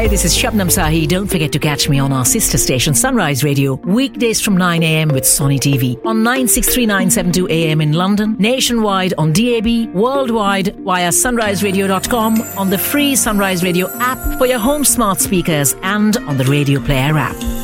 Hi, this is Shabnam Sahi. Don't forget to catch me on our sister station Sunrise Radio weekdays from 9 a.m. with Sony TV on 963972 AM in London, nationwide on DAB, worldwide via sunriseradio.com, on the free Sunrise Radio app for your home smart speakers and on the Radio Player app.